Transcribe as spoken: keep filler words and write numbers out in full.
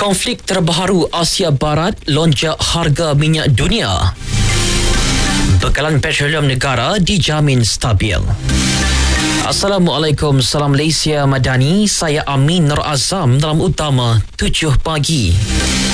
Konflik terbaru Asia Barat lonjak harga minyak dunia. Bekalan petroleum negara dijamin stabil. Assalamualaikum, salam Malaysia Madani. Saya Amin Nur Azam dalam utama tujuh pagi.